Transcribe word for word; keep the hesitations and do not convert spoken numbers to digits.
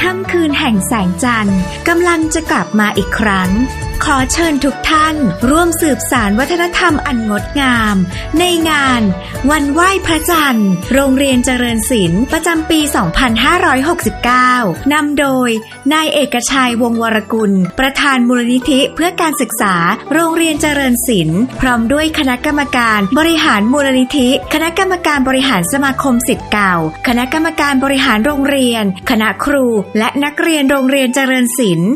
ค่ำคืนแห่งแสงจันทร์กำลังจะกลับมาอีกครั้งขอเชิญทุกท่านร่วมสืบสานวัฒนธรรมอันงดงามในงานวันไหว้พระจันทร์โรงเรียนเจริญศิลป์ประจำปี สองพันห้าร้อยหกสิบเก้า นำโดยนายเอกชัยวงศ์วรกุลประธานมูลนิธิเพื่อการศึกษาโรงเรียนเจริญศิลป์พร้อมด้วยคณะกรรมการบริหารมูลนิธิคณะกรรมการบริหารสมาคมศิษย์เก่าคณะกรรมการบริหารโรงเรียนคณะครูและนักเรียนโรงเรียนเจริญศิลป์